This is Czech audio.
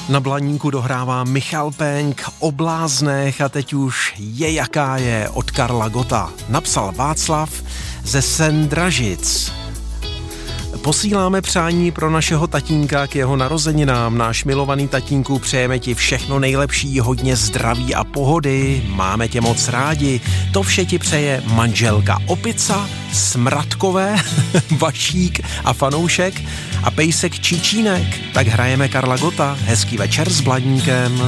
Na Blaníku dohrává Michal Penk o bláznech a teď už je jaká je od Karla Gotta. Napsal Václav ze Sendražic. Posíláme přání pro našeho tatínka k jeho narozeninám. Náš milovaný tatínku, přejeme ti všechno nejlepší, hodně zdraví a pohody. Máme tě moc rádi. To vše ti přeje manželka Opica, Smradkové, Vašík a Fanoušek a pejsek Čičínek. Tak hrajeme Karla Gotta. Hezký večer s Blaníkem.